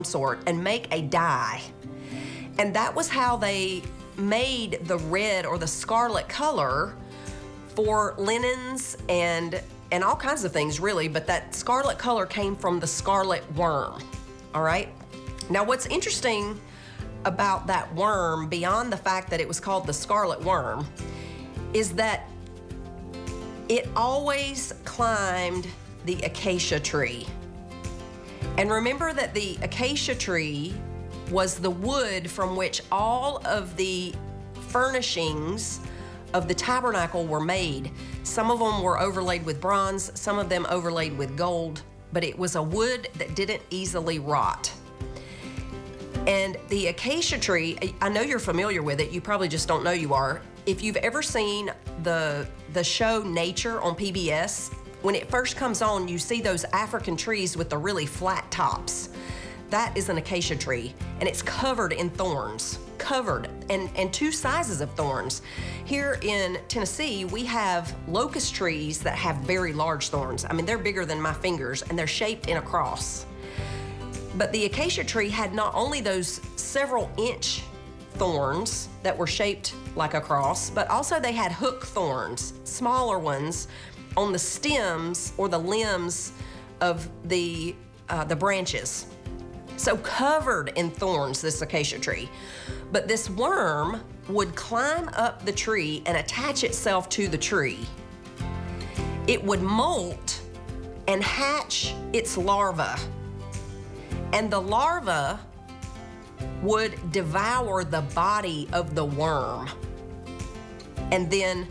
sort and make a dye. And that was how they made the red or the scarlet color for linens and all kinds of things, really. But that scarlet color came from the scarlet worm, all right? Now, what's interesting about that worm, beyond the fact that it was called the scarlet worm, is that it always climbed the acacia tree. And remember that the acacia tree was the wood from which all of the furnishings of the tabernacle were made. Some of them were overlaid with bronze, some of them overlaid with gold, but it was a wood that didn't easily rot. And the acacia tree, I know you're familiar with it, you probably just don't know you are. If you've ever seen the show Nature on PBS, when it first comes on, you see those African trees with the really flat tops. That is an acacia tree, and it's covered in thorns, and two sizes of thorns. Here in Tennessee, we have locust trees that have very large thorns. I mean, they're bigger than my fingers, and they're shaped in a cross. But the acacia tree had not only those several inch thorns that were shaped like a cross, but also they had hook thorns, smaller ones, on the stems or the limbs of the branches. So covered in thorns, this acacia tree. But this worm would climb up the tree and attach itself to the tree. It would molt and hatch its larva. And the larva would devour the body of the worm and then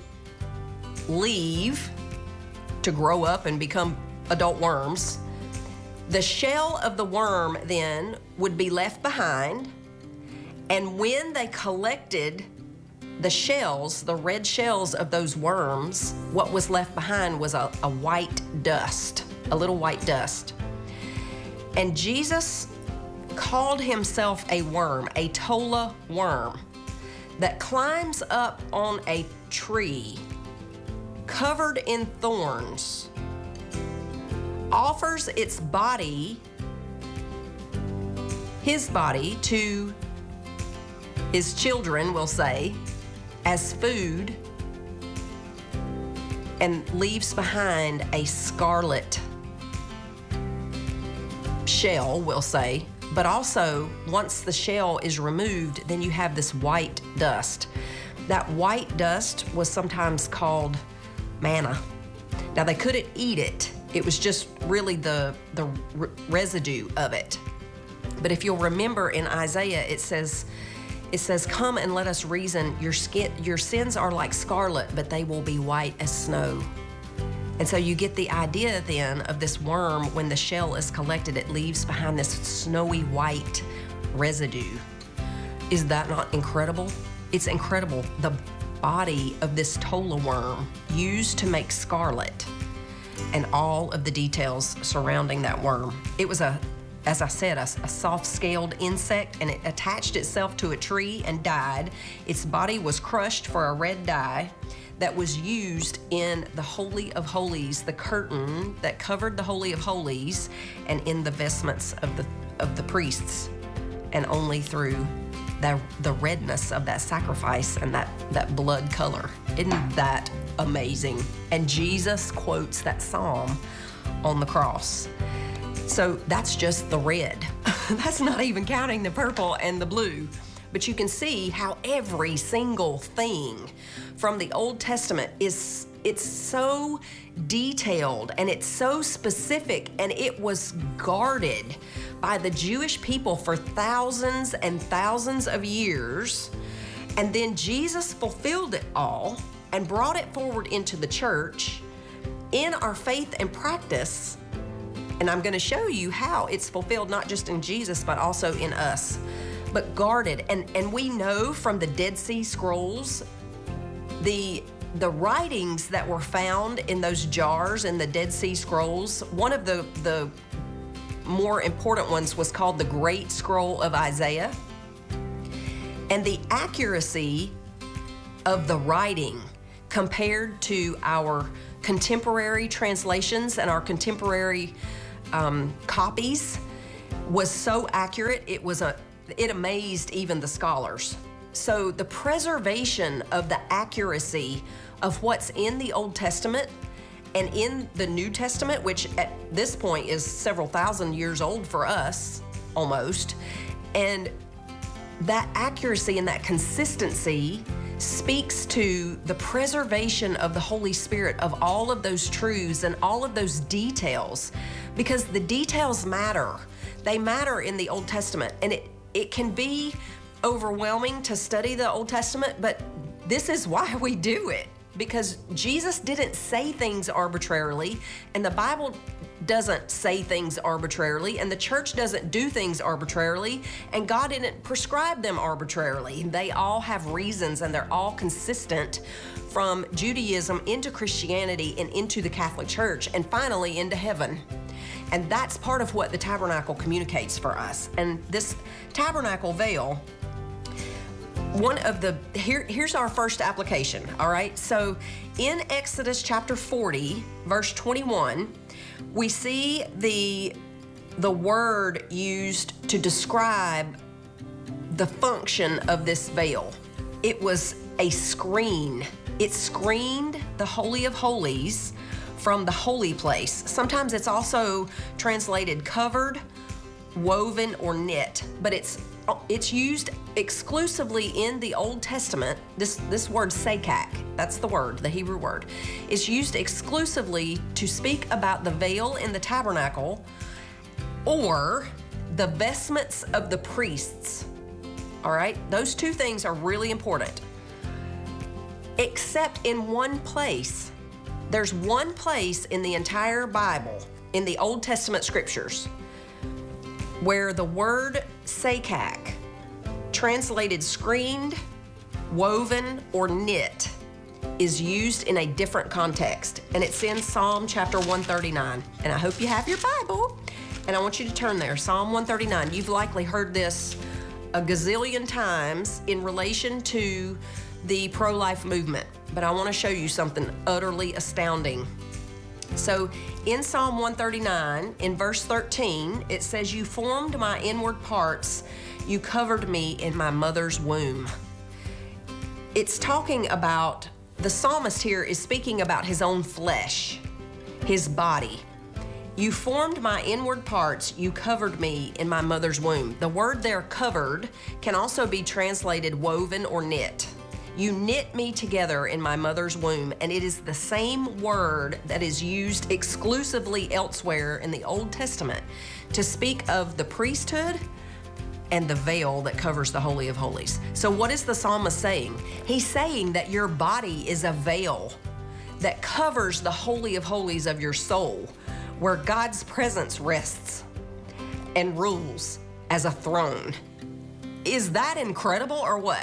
leave to grow up and become adult worms. The shell of the worm then would be left behind, and when they collected the shells, the red shells of those worms, what was left behind was a white dust, a little white dust. And Jesus called himself a worm, a tola worm, that climbs up on a tree covered in thorns, offers its body, his body, to his children, we'll say, as food, and leaves behind a scarlet shell, we'll say. But also, once the shell is removed, then you have this white dust. That white dust was sometimes called manna. Now, they couldn't eat it. It was just really the residue of it. But if you'll remember in Isaiah, it says, "Come and let us reason. Your sins are like scarlet, but they will be white as snow." And so you get the idea then of this worm, when the shell is collected, it leaves behind this snowy white residue. Is that not incredible? It's incredible. The body of this tola worm used to make scarlet, and all of the details surrounding that worm. It was as I said, a soft-scaled insect, and it attached itself to a tree and died. Its body was crushed for a red dye that was used in the Holy of Holies, the curtain that covered the Holy of Holies, and in the vestments of the priests. And only through the redness of that sacrifice and that blood color. Isn't that amazing? And Jesus quotes that psalm on the cross. So that's just the red. That's not even counting the purple and the blue. But you can see how every single thing from the Old Testament it's so detailed and it's so specific, and it was guarded by the Jewish people for thousands and thousands of years. And then Jesus fulfilled it all and brought it forward into the church in our faith and practice. And I'm going to show you how it's fulfilled, not just in Jesus, but also in us. But guarded. And we know from the Dead Sea Scrolls, the writings that were found in those jars in the Dead Sea Scrolls, one of the more important ones was called the Great Scroll of Isaiah. And the accuracy of the writing compared to our contemporary translations and our contemporary copies was so accurate, it amazed even the scholars. So the preservation of the accuracy of what's in the Old Testament and in the New Testament, which at this point is several thousand years old for us, almost, and that accuracy and that consistency speaks to the preservation of the Holy Spirit of all of those truths and all of those details, because the details matter. They matter in the Old Testament, and it can be overwhelming to study the Old Testament, but this is why we do it, because Jesus didn't say things arbitrarily, and the Bible doesn't say things arbitrarily, and the church doesn't do things arbitrarily, and God didn't prescribe them arbitrarily. They all have reasons, and they're all consistent from Judaism into Christianity and into the Catholic Church, and finally into heaven. And that's part of what the tabernacle communicates for us. And this tabernacle veil, here's our first application, all right? So in Exodus chapter 40, verse 21, we see the word used to describe the function of this veil. It was a screen. It screened the Holy of Holies from the holy place. Sometimes it's also translated covered, woven, or knit, but it's used exclusively in the Old Testament. This word sekak, that's the word, the Hebrew word, is used exclusively to speak about the veil in the tabernacle or the vestments of the priests. All right, those two things are really important. Except in one place. There's one place in the entire Bible, in the Old Testament scriptures, where the word sekak, translated screened, woven, or knit, is used in a different context. And it's in Psalm chapter 139. And I hope you have your Bible. And I want you to turn there, Psalm 139. You've likely heard this a gazillion times in relation to the pro-life movement, but I want to show you something utterly astounding. So in Psalm 139, in verse 13, it says, "You formed my inward parts, you covered me in my mother's womb." It's talking about, the psalmist here is speaking about his own flesh, his body. "You formed my inward parts, you covered me in my mother's womb." The word there, covered, can also be translated woven or knit. "You knit me together in my mother's womb," and it is the same word that is used exclusively elsewhere in the Old Testament to speak of the priesthood and the veil that covers the Holy of Holies. So what is the psalmist saying? He's saying that your body is a veil that covers the Holy of Holies of your soul, where God's presence rests and rules as a throne. Is that incredible or what?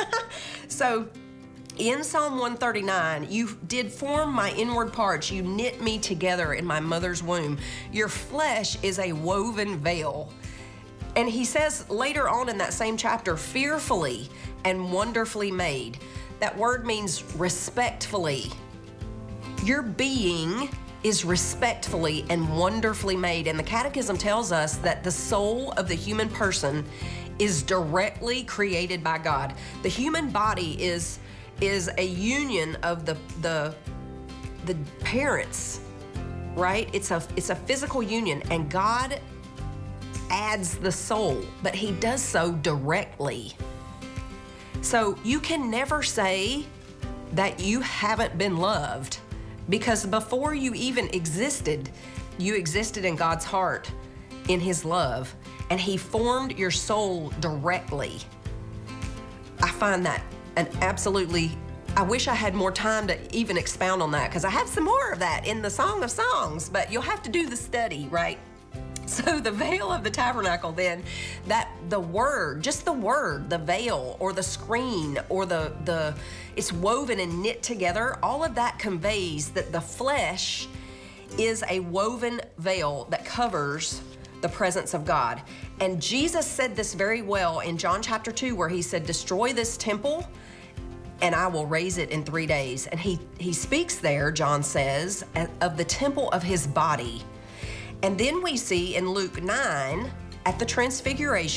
So in Psalm 139, "You did form my inward parts, you knit me together in my mother's womb." Your flesh is a woven veil. And he says later on in that same chapter, "fearfully and wonderfully made." That word means respectfully. Your being is respectfully and wonderfully made. And the Catechism tells us that the soul of the human person is directly created by God. The human body is a union of the parents, right? It's a physical union, and God adds the soul, but he does so directly. So you can never say that you haven't been loved, because before you even existed, you existed in God's heart, in his love, and he formed your soul directly. I find that I wish I had more time to even expound on that, because I have some more of that in the Song of Songs, but you'll have to do the study, right? So the veil of the tabernacle then, the word, the veil or the screen or it's woven and knit together, all of that conveys that the flesh is a woven veil that covers the presence of God. And Jesus said this very well in John chapter 2, where he said, "Destroy this temple and I will raise it in 3 days." And he speaks there, John says, of the temple of his body. And then we see in Luke 9, at the Transfiguration